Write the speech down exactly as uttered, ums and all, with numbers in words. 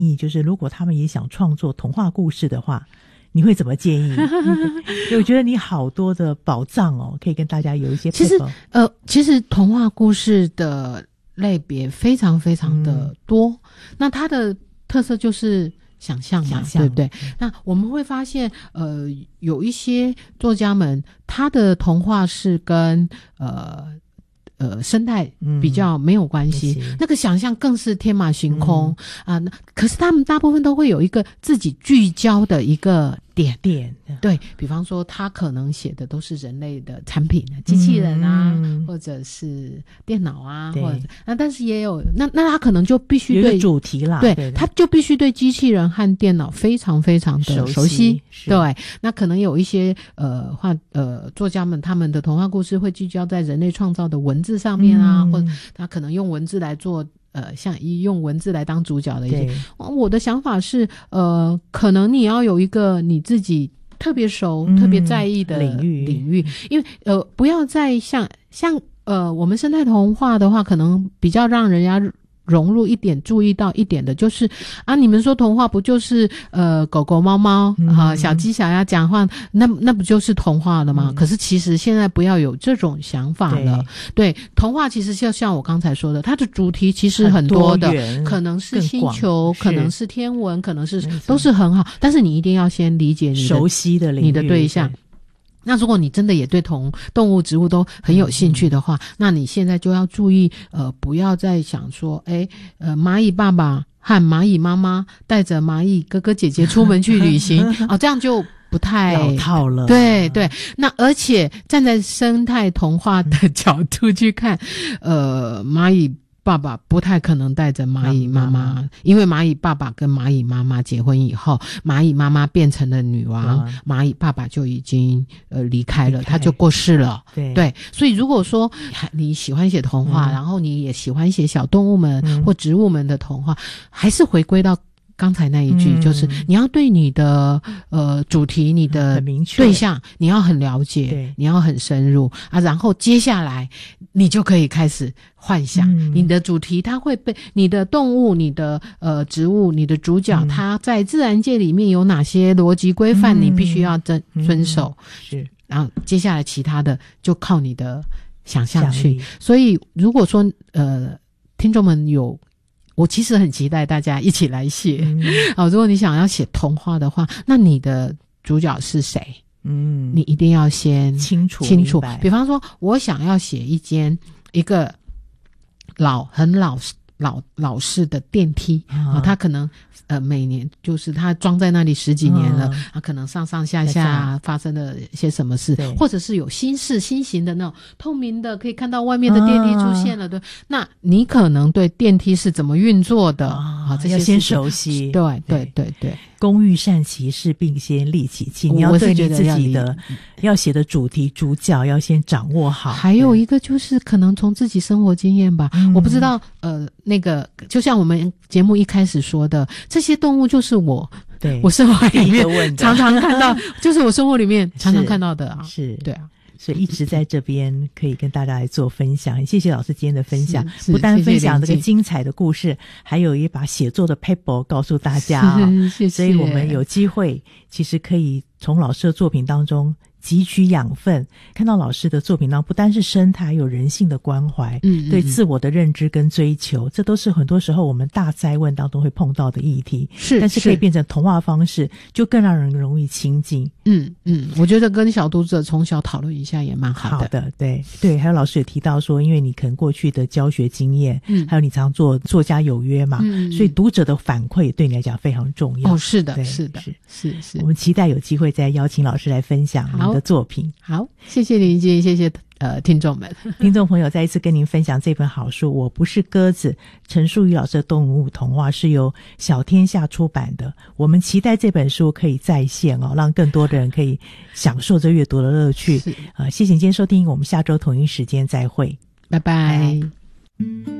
议，就是如果他们也想创作童话故事的话，你会怎么建议？我觉得你好多的宝藏哦，可以跟大家有一些配合。 其实呃，其实童话故事的类别非常非常的多，嗯、那它的特色就是想象嘛，想象对不对？嗯、那我们会发现，呃，有一些作家们，他的童话是跟呃。呃，生态比较没有关系，嗯、那个想象更是天马行空啊、嗯呃。可是他们大部分都会有一个自己聚焦的一个点点，对，比方说他可能写的都是人类的产品，机器人啊，嗯、或者是电脑啊，或者那但是也有那那他可能就必须对有一个主题啦， 对， 对对他就必须对机器人和电脑非常非常的熟悉，对。那可能有一些呃画呃作家们他们的童话故事会聚焦在人类创造的文字上面啊，嗯、或者他可能用文字来做。呃，像用文字来当主角的一些，我的想法是，呃，可能你要有一个你自己特别熟、嗯、特别在意的领域，领域，因为呃，不要再像像呃，我们生态童话的话，可能比较让人家融入一点，注意到一点的就是啊，你们说童话不就是呃狗狗猫猫、嗯、啊小鸡小鸭讲话，那那不就是童话了吗？嗯、可是其实现在不要有这种想法了。对，对童话其实就像我刚才说的，它的主题其实很多的，可能是星球，可能是天文，可能是都是很好，但是你一定要先理解你的熟悉的领域， 你的对象。那如果你真的也对同动物植物都很有兴趣的话，嗯、那你现在就要注意呃不要再想说诶呃蚂蚁爸爸和蚂蚁妈妈带着蚂蚁哥哥姐姐出门去旅行哦，这样就不太老套了。 对对，那而且站在生态童话的角度去看，呃蚂蚁爸爸不太可能带着蚂蚁妈妈、嗯、因为蚂蚁爸爸跟蚂蚁妈妈结婚以后，蚂蚁妈妈变成了女王、嗯、蚂蚁爸爸就已经呃离开了，他就过世了。对对，所以如果说你喜欢写童话、嗯、然后你也喜欢写小动物们、嗯、或植物们的童话，还是回归到刚才那一句、嗯、就是你要对你的呃主题你的对象你要很了解，你要很深入啊，然后接下来你就可以开始幻想、嗯、你的主题它会被你的动物你的呃植物你的主角、嗯、它在自然界里面有哪些逻辑规范、嗯、你必须要遵遵守、嗯、是，然后接下来其他的就靠你的想象去。所以如果说呃听众们有我其实很期待大家一起来写、嗯哦、如果你想要写童话的话，那你的主角是谁？嗯，你一定要先清楚清楚。比方说我想要写一间一个老很老老老式的电梯啊、哦，它可能呃每年就是它装在那里十几年了，它、嗯、可能上上下下发生了些什么事，或者是有新式新型的那种透明的可以看到外面的电梯出现了，对、嗯，那你可能对电梯是怎么运作的啊、哦，这些要先熟悉。 对对对对， 工欲善其事，并先利其器。你要对你自己的要写的主题主角要先掌握好。 还有一个就是可能从自己生活经验吧，嗯、我不知道呃那个就像我们节目一开始说的，这些动物就是我对我生活里面常常看到，就是我生活里面常常看到的啊， 是对啊。 所以一直在这边可以跟大家来做分享，谢谢老师今天的分享，不但分享这个精彩的故事，还有一把写作的 paper 告诉大家、哦、谢谢。所以我们有机会其实可以从老师的作品当中汲取养分，看到老师的作品当中不单是生态，还有人性的关怀，嗯，对自我的认知跟追求，这都是很多时候我们大哉问当中会碰到的议题，是，但是可以变成童话方式，就更让人容易亲近。 嗯嗯，我觉得跟小读者从小讨论一下也蛮好的。 好的，对对，还有老师也提到说，因为你可能过去的教学经验，嗯，还有你常做作家有约嘛，嗯，所以读者的反馈对你来讲非常重要。 哦，是的，是的，是是是。 我们期待有机会再邀请老师来分享你的作品。 好，谢谢林姐，谢谢呃听众们， 听众朋友，再一次跟您分享这本好书《我不是鸽子》，陈树瑜老师的动物童话是由小天下出版的。我们期待这本书可以再现哦，让更多的人可以享受这阅读的乐趣。呃，谢谢您今天收听，我们下周同一时间再会， 拜拜。